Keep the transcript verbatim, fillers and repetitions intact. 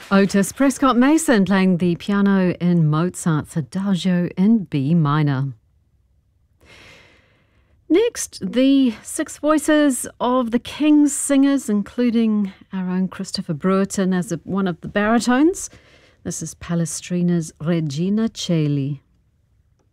Otis Prescott Mason playing the piano in Mozart's Adagio in B minor. Next, the six voices of the King's Singers, including our own Christopher Brewerton as a, one of the baritones. This is Palestrina's Regina Coeli.